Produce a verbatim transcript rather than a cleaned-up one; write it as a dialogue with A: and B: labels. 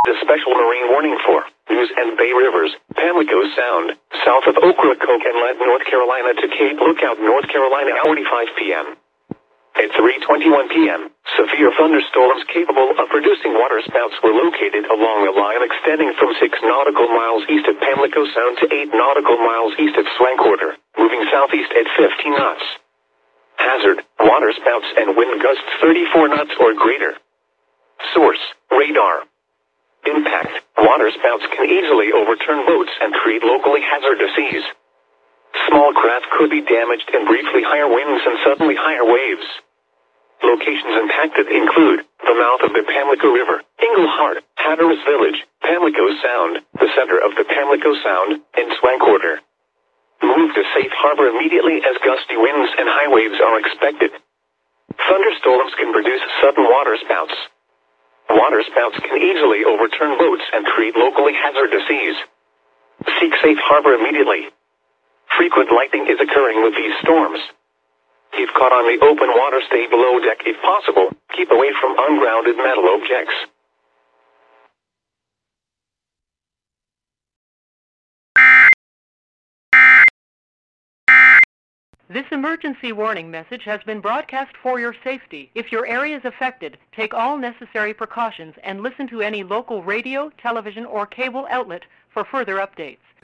A: A special marine warning for News and Bay Rivers, Pamlico Sound, south of Ocracoke Inlet, North Carolina to Cape Lookout, North Carolina, forty-five p m At three twenty-one p m, severe thunderstorms capable of producing waterspouts were located along a line extending from six nautical miles east of Pamlico Sound to eight nautical miles east of Swanquarter, moving southeast at fifteen knots. Hazard, waterspouts and wind gusts thirty-four knots or greater. Source, radar. Impact, waterspouts can easily overturn boats and create locally hazardous seas. Small craft could be damaged in briefly higher winds and suddenly higher waves. Locations impacted include the mouth of the Pamlico River, Englehart, Hatteras Village, Pamlico Sound, the center of the Pamlico Sound, and Swanquarter. Move to safe harbor immediately as gusty winds and high waves are expected. Thunderstorms can produce sudden waterspouts. Waterspouts can easily overturn boats and create locally hazardous seas. Seek safe harbor immediately. Frequent lightning is occurring with these storms. If caught on the open water, stay below deck if possible. Keep away from ungrounded metal objects.
B: This emergency warning message has been broadcast for your safety. If your area is affected, take all necessary precautions and listen to any local radio, television, or cable outlet for further updates.